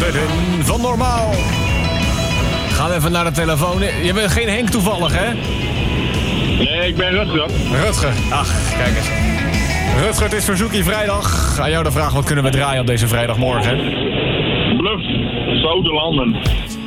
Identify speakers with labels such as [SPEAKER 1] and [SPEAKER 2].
[SPEAKER 1] Rutger van Normaal. Gaan we even naar de telefoon. Je bent geen Henk toevallig, hè?
[SPEAKER 2] Nee, ik ben Rutger.
[SPEAKER 1] Rutger. Ach, kijk eens. Rutger, het is Verzoekie Vrijdag. Aan jou de vraag, wat kunnen we draaien op deze vrijdagmorgen?
[SPEAKER 2] Bluff, Zoute Landen.